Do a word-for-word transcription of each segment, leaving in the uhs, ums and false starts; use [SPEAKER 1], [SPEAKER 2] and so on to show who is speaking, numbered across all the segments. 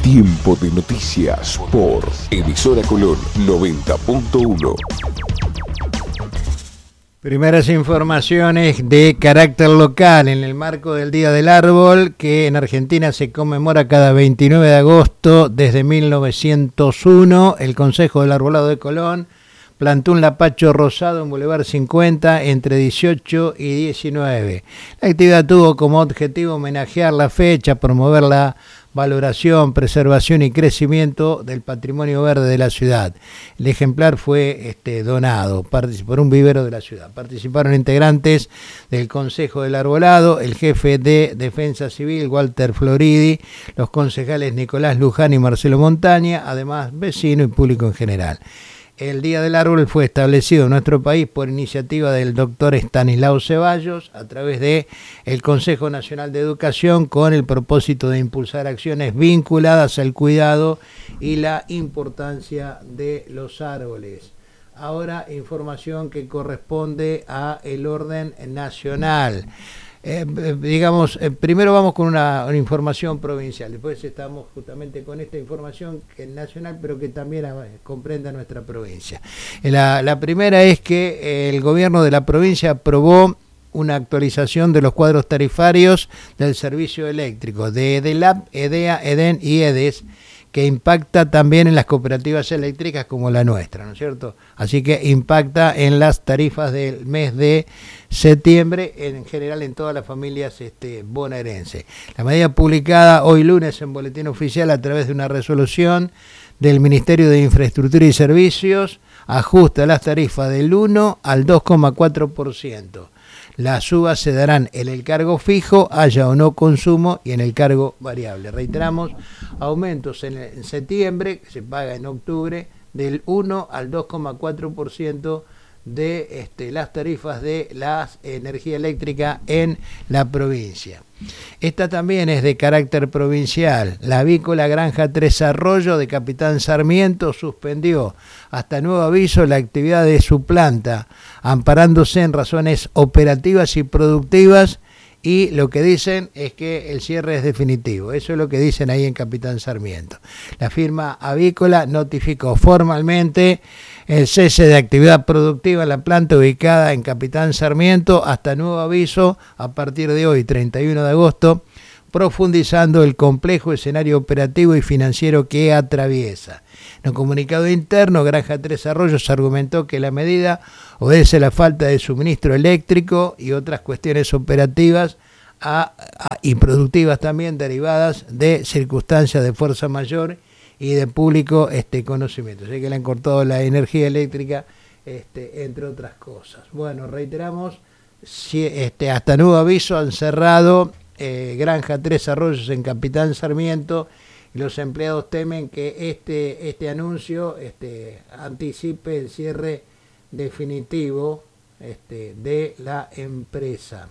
[SPEAKER 1] Tiempo de noticias por Emisora Colón noventa punto uno.
[SPEAKER 2] Primeras informaciones de carácter local en el marco del Día del Árbol, que en Argentina se conmemora cada veintinueve de agosto desde mil novecientos uno. El Consejo del Arbolado de Colón plantó un lapacho rosado en Boulevard cincuenta entre dieciocho y diecinueve. La actividad tuvo como objetivo homenajear la fecha, promover la valoración, preservación y crecimiento del patrimonio verde de la ciudad. El ejemplar fue este, donado por un vivero de la ciudad. Participaron integrantes del Consejo del Arbolado, el jefe de Defensa Civil, Walter Floridi, los concejales Nicolás Luján y Marcelo Montaña, además vecino y público en general. El Día del Árbol fue establecido en nuestro país por iniciativa del doctor Estanislao Ceballos a través de el Consejo Nacional de Educación con el propósito de impulsar acciones vinculadas al cuidado y la importancia de los árboles. Ahora, información que corresponde a el orden nacional. Eh, digamos, eh, primero vamos con una, una información provincial, después estamos justamente con esta información que es nacional, pero que también a, comprende a nuestra provincia. Eh, la, la primera es que eh, el gobierno de la provincia aprobó una actualización de los cuadros tarifarios del servicio eléctrico de EDELAP, EDEA, EDEN y EDES, que impacta también en las cooperativas eléctricas como la nuestra, ¿no es cierto? Así que impacta en las tarifas del mes de septiembre, en general en todas las familias este, bonaerenses. La medida publicada hoy lunes en Boletín Oficial a través de una resolución del Ministerio de Infraestructura y Servicios ajusta las tarifas del uno al dos coma cuatro por ciento. Las subas se darán en el cargo fijo, haya o no consumo, y en el cargo variable. Reiteramos, aumentos en, en septiembre, que se paga en octubre, del uno al dos coma cuatro por ciento de este, las tarifas de la energía eléctrica en la provincia. Esta también es de carácter provincial. La avícola Granja Tres Arroyos de Capitán Sarmiento suspendió hasta nuevo aviso la actividad de su planta, amparándose en razones operativas y productivas, y lo que dicen es que el cierre es definitivo. Eso es lo que dicen ahí en Capitán Sarmiento. La firma avícola notificó formalmente el cese de actividad productiva en la planta ubicada en Capitán Sarmiento hasta nuevo aviso a partir de hoy, treinta y uno de agosto, profundizando el complejo escenario operativo y financiero que atraviesa. En un comunicado interno, Granja Tres Arroyos argumentó que la medida obedece a la falta de suministro eléctrico y otras cuestiones operativas a, a, y productivas también derivadas de circunstancias de fuerza mayor y de público este conocimiento. Así que le han cortado la energía eléctrica, este, entre otras cosas. Bueno, reiteramos, si, este, hasta nuevo aviso han cerrado eh, Granja Tres Arroyos en Capitán Sarmiento, y los empleados temen que este, este anuncio este, anticipe el cierre definitivo este, de la empresa.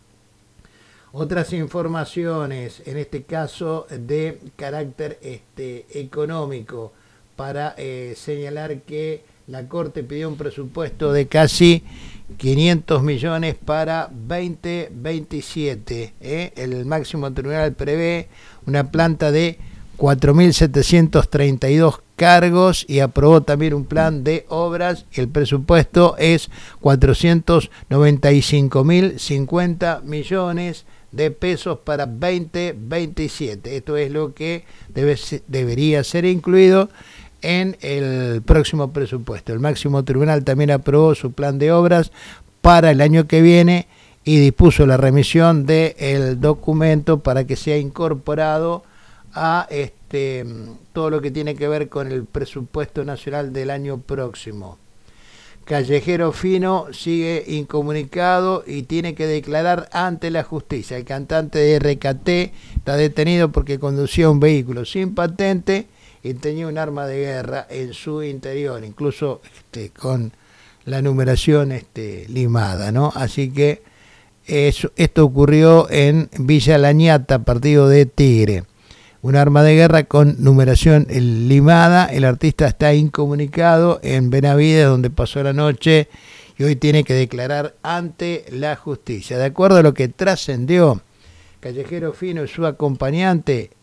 [SPEAKER 2] Otras informaciones, en este caso de carácter este, económico, para eh, señalar que la Corte pidió un presupuesto de casi quinientos millones para veinte veintisiete. ¿eh? El máximo tribunal prevé una planta de cuatro mil setecientos treinta y dos cargos y aprobó también un plan de obras. El presupuesto es cuatrocientos noventa y cinco mil cincuenta millones de pesos para veinte veintisiete. Esto es lo que debe, debería ser incluido en el próximo presupuesto. El máximo tribunal también aprobó su plan de obras para el año que viene y dispuso la remisión del documento para que sea incorporado a este, todo lo que tiene que ver con el presupuesto nacional del año próximo. Callejero Fino sigue incomunicado y tiene que declarar ante la justicia. El cantante de R K T está detenido porque conducía un vehículo sin patente y tenía un arma de guerra en su interior, incluso este, con la numeración este, limada, ¿no? Así que eso, esto ocurrió en Villa Lañata, partido de Tigre. Un arma de guerra con numeración limada. El artista está incomunicado en Benavides, donde pasó la noche, y hoy tiene que declarar ante la justicia. De acuerdo a lo que trascendió, Callejero Fino y su acompañante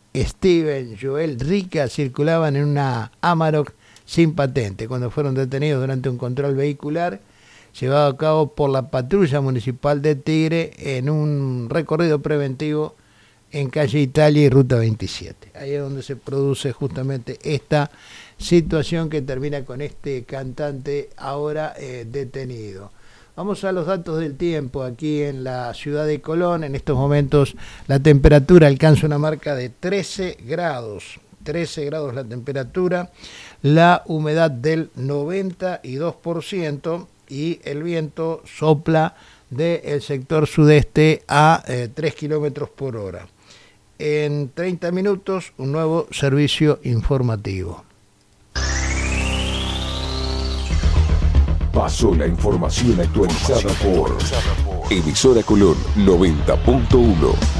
[SPEAKER 2] Steven Joel Rica circulaban en una Amarok sin patente cuando fueron detenidos durante un control vehicular llevado a cabo por la patrulla municipal de Tigre en un recorrido preventivo en calle Italia y ruta veintisiete. Ahí es donde se produce justamente esta situación que termina con este cantante ahora eh, detenido. Vamos a los datos del tiempo aquí en la ciudad de Colón. En estos momentos la temperatura alcanza una marca de trece grados. trece grados la temperatura, la humedad del noventa y dos por ciento y el viento sopla del sector sudeste a eh, tres kilómetros por hora. En treinta minutos, un nuevo servicio informativo.
[SPEAKER 1] Pasó la información actualizada por Emisora Colón noventa punto uno.